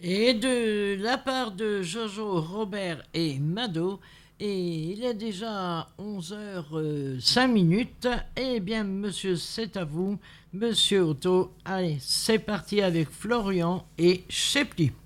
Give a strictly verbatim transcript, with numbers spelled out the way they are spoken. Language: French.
Et de la part de Jojo, Robert et Mado, et il est déjà onze heures cinq minutes. Eh bien, monsieur, c'est à vous, monsieur Otto. Allez, c'est parti avec Florian et Chepli.